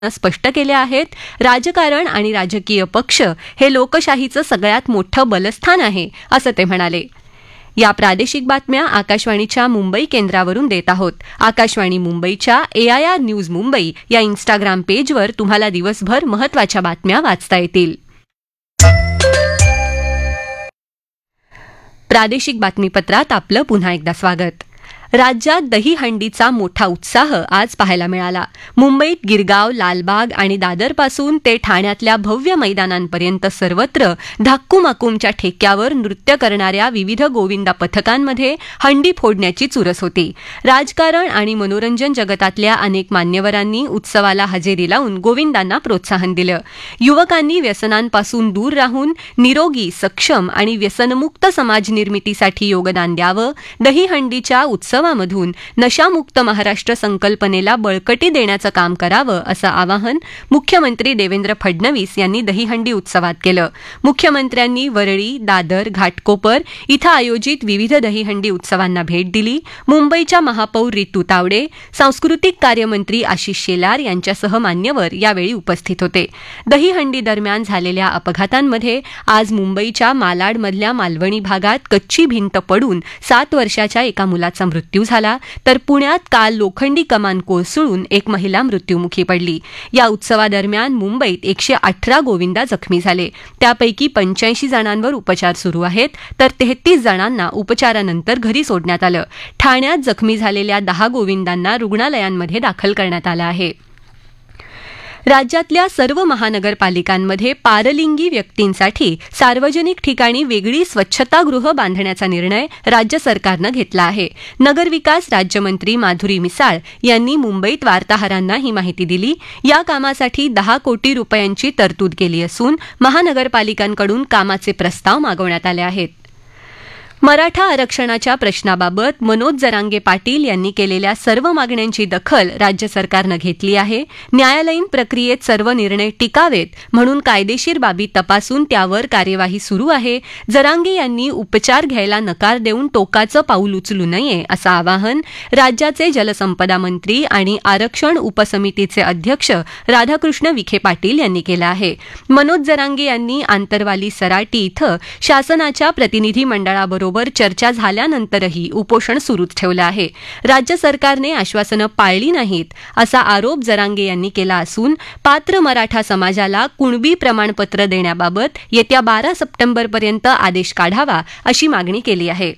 स्पष्ट केले आहेत. राजकारण आणि राजकीय पक्ष हे लोकशाहीचं सगळ्यात मोठं बलस्थान आहे, असं ते म्हणाले. या प्रादेशिक बातम्या आकाशवाणीच्या मुंबई केंद्रावरून देत आहोत. आकाशवाणी मुंबईच्या AIR न्यूज मुंबई या इन्स्टाग्राम पेजवर तुम्हाला दिवसभर महत्त्वाच्या बातम्या वाचता येतील. प्रादेशिक बातमीपत्रात आपलं पुन्हा एकदा स्वागत. राज्यात दहीहंडीचा मोठा उत्साह आज पाहायला मिळाला. मुंबईत गिरगाव, लालबाग आणि दादरपासून ते ठाण्यातल्या भव्य मैदानांपर्यंत सर्वत्र धाक्कुमाकुमच्या ठेक्यावर नृत्य करणाऱ्या विविध गोविंदा पथकांमध्ये हंडी फोडण्याची चुरस होती. राजकारण आणि मनोरंजन जगतातल्या अनेक मान्यवरांनी उत्सवाला हजेरी लावून गोविंदांना प्रोत्साहन दिलं. युवकांनी व्यसनांपासून दूर राहून निरोगी, सक्षम आणि व्यसनमुक्त समाज निर्मितीसाठी योगदान द्यावं. दहीहंडीच्या मधून नशामुक्त महाराष्ट्र संकल्पनेला बळकटी देण्याचं काम करावं असं आवाहन मुख्यमंत्री देवेंद्र फडणवीस यांनी दहीहंडी उत्सवात केलं. मुख्यमंत्र्यांनी वरळी, दादर, घाटकोपर इथं आयोजित विविध दहीहंडी उत्सवांना भेट दिली. मुंबईच्या महापौर रितू तावडे, सांस्कृतिक कार्यमंत्री आशिष शेलार यांच्यासह मान्यवर यावेळी उपस्थित होते. दहीहंडी दरम्यान झालेल्या अपघातांमध्ये आज मुंबईच्या मालाडमधल्या मालवणी भागात कच्ची भिंत पडून 7 वर्षाच्या एका मुलाचा मृत्यू झाला, तर पुण्यात काल लोखंडी कमान कोसळून एक महिला मृत्युमुखी पडली. या उत्सवादरम्यान मुंबईत 118 गोविंदा जखमी झाले. त्यापैकी 85 जणांवर उपचार सुरू आहेत, तर 33 जणांना उपचारानंतर घरी सोडण्यात आलं. ठाण्यात जखमी झालेल्या 10 गोविंदांना रुग्णालयांमध्ये दाखल करण्यात आलं आहे. राज्यातल्या सर्व महानगरपालिकांमध्ये पारलिंगी व्यक्तींसाठी सार्वजनिक ठिकाणी वेगळी स्वच्छतागृह बांधण्याचा निर्णय राज्य सरकारनं घेतला आहे. नगरविकास राज्यमंत्री माधुरी मिसाळ यांनी मुंबईत वार्ताहरांना ही माहिती दिली. या कामासाठी 10 कोटी रुपयांची तरतूद केली असून महानगरपालिकांकडून कामाचे प्रस्ताव मागवण्यात आले आहेत. मराठा आरक्षणाच्या प्रश्नाबाबत मनोज जरांगे पाटील यांनी केलेल्या सर्व मागण्यांची दखल राज्य सरकारनं घेतली आहे. न्यायालयीन प्रक्रियेत सर्व निर्णय टिकावेत म्हणून कायदेशीर बाबी तपासून त्यावर कार्यवाही सुरू आहे. जरांगे यांनी उपचार घ्यायला नकार देऊन टोकाचं पाऊल उचलू नये असं आवाहन राज्याचे जलसंपदा मंत्री आणि आरक्षण उपसमितीचे अध्यक्ष राधाकृष्ण विखे पाटील यांनी केलं आहे. मनोज जरांगे यांनी आंतरवाली सराटी इथं शासनाच्या प्रतिनिधी मंडळाबरोबर चर्चा झाल्यानंतरही उपोषण सुरूच ठेवलं आहे. राज्य सरकारने आश्वासनं पाळली नाहीत असा आरोप जरांगे यांनी केला असून पात्र मराठा समाजाला कुणबी प्रमाणपत्र देण्याबाबत येत्या 12 सप्टेंबरपर्यंत आदेश काढावा अशी मागणी केली आहे.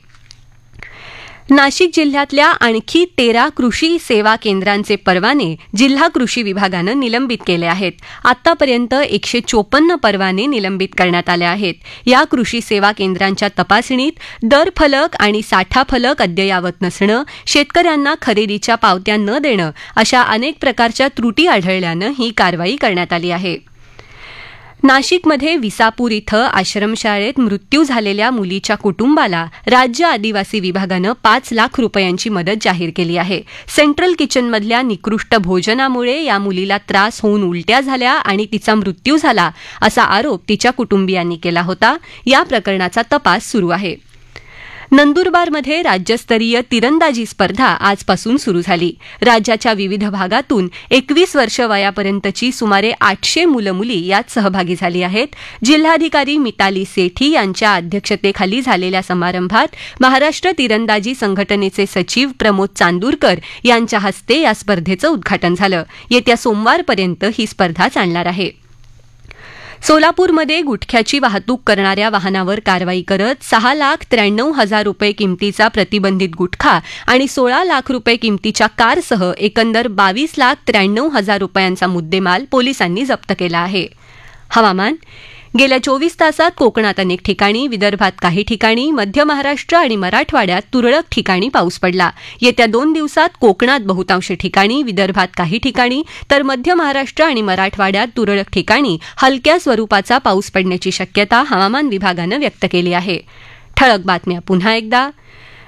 नाशिक जिल्ह्यातल्या आणखी 13 कृषी सेवा केंद्रांचे परवाने जिल्हा कृषी विभागानं निलंबित केले आहेत. आतापर्यंत 154 परवाने निलंबित करण्यात आले आहेत. या कृषी सेवा केंद्रांच्या तपासणीत दर फलक आणि साठा फलक अद्ययावत नसणं, शेतकऱ्यांना खरेदीच्या पावत्या न देणं अशा अनेक प्रकारच्या त्रुटी आढळल्यानं ही कारवाई करण्यात आली आहे. नाशिकमध्ये विसापूर इथं आश्रमशाळेत मृत्यू झालेल्या मुलीच्या कुटुंबाला राज्य आदिवासी विभागानं 5 लाख रुपयांची मदत जाहीर केली आहे. सेंट्रल किचनमधल्या निकृष्ट भोजनामुळे या मुलीला त्रास होऊन उलट्या झाल्या आणि तिचा मृत्यू झाला असा आरोप तिच्या कुटुंबियांनी केला होता. या प्रकरणाचा तपास सुरू आहे. नंदुरबारमध्ये राज्यस्तरीय तिरंदाजी स्पर्धा आजपासून सुरू झाली. राज्याच्या विविध भागातून 21 वर्ष वयापर्यंतची सुमारे 800 मुलं-मुली यात सहभागी झाली आहेत. जिल्हाधिकारी मिताली सेठी यांच्या अध्यक्षतेखाली झालेल्या समारंभात महाराष्ट्र तिरंदाजी संघटनेचे सचिव प्रमोद चांदूरकर यांच्या हस्ते या स्पर्धेचं उद्घाटन झालं. येत्या सोमवारपर्यंत ही स्पर्धा चालणार आहे. सोलापूरमध्ये गुटख्याची वाहतूक करणाऱ्या वाहनावर कारवाई करत 6,93,000 रुपये किमतीचा प्रतिबंधित गुटखा आणि 16 लाख रुपये किमतीच्या कारसह एकंदर 22,93,000 रुपयांचा मुद्देमाल पोलिसांनी जप्त केला आहे. हवामान. गेल्या 24 तासात कोकणात अनेक ठिकाणी, विदर्भात काही ठिकाणी, मध्य महाराष्ट्र आणि मराठवाड्यात तुरळक ठिकाणी पाऊस पडला. येत्या 2 दिवसात कोकणात बहुतांश ठिकाणी, विदर्भात काही ठिकाणी तर मध्य महाराष्ट्र आणि मराठवाड्यात तुरळक ठिकाणी हलक्या स्वरूपाचा पाऊस पडण्याची शक्यता हवामान विभागानं व्यक्त केली आहे. ठळक बातम्या पुन्हा एकदा.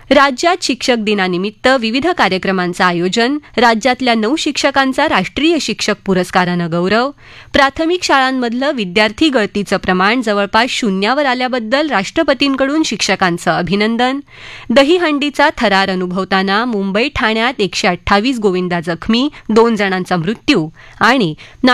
राज्यात शिक्षक दिनानिमित्त विविध कार्यक्रमांचं आयोजन, राज्यातल्या 9 शिक्षकांचा राष्ट्रीय शिक्षक पुरस्कारानं गौरव, प्राथमिक शाळांमधलं विद्यार्थी गळतीचं प्रमाण जवळपास शून्यावर आल्याबद्दल राष्ट्रपतींकडून शिक्षकांचं अभिनंदन, दहीहंडीचा थरार अनुभवताना मुंबई ठाण्यात 128 गोविंदा जखमी, 2 जणांचा मृत्यू आणि